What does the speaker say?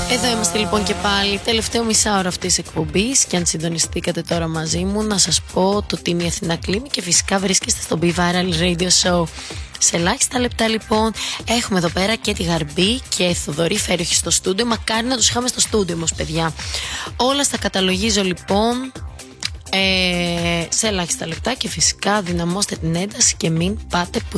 Εδώ είμαστε λοιπόν και πάλι, τελευταίο μισάωρο αυτής της εκπομπής. Και αν συντονιστήκατε τώρα μαζί μου, να σας πω το Team Αθηνά κλείνει και φυσικά βρίσκεστε στο Be Viral Radio Show. Σε ελάχιστα λεπτά λοιπόν έχουμε εδώ πέρα και τη Γαρμπή και Θοδωρή Φέροχη στο στούντιο. Μακάρι να τους είχαμε στο στούντιο όμως, παιδιά. Όλα στα καταλογίζω λοιπόν σε ελάχιστα λεπτά και φυσικά δυναμώστε την ένταση και μην πάτε πουθενά.